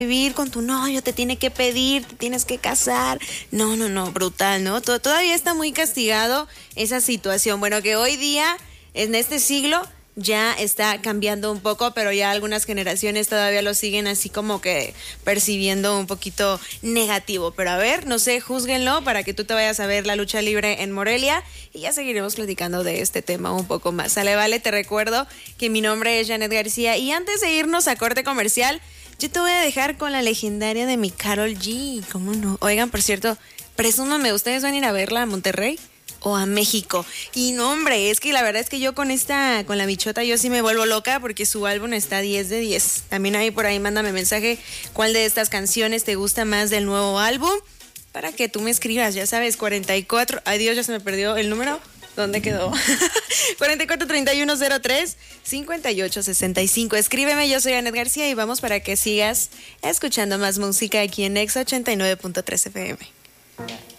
vivir con tu novio, te tiene que pedir, te tienes que casar. No, brutal, ¿no? Todavía está muy castigado esa situación. Bueno, que hoy día, en este siglo, ya está cambiando un poco, pero ya algunas generaciones todavía lo siguen así como que percibiendo un poquito negativo. Pero a ver, no sé, júzguenlo para que tú te vayas a ver la lucha libre en Morelia y ya seguiremos platicando de este tema un poco más. Sale, vale, te recuerdo que mi nombre es Janet García y antes de irnos a corte comercial, yo te voy a dejar con la legendaria de mi Karol G. ¿Cómo no? Oigan, por cierto, presúmame, ¿ustedes van a ir a verla a Monterrey o a México? Y no, hombre, es que la verdad es que yo con la bichota, yo sí me vuelvo loca porque su álbum está 10 de 10. También ahí por ahí mándame mensaje cuál de estas canciones te gusta más del nuevo álbum para que tú me escribas, ya sabes, 44, ay Dios, ya se me perdió el número. ¿Dónde quedó? 443103-5865. Escríbeme, yo soy Janet García y vamos para que sigas escuchando más música aquí en Nexa 89.3 FM.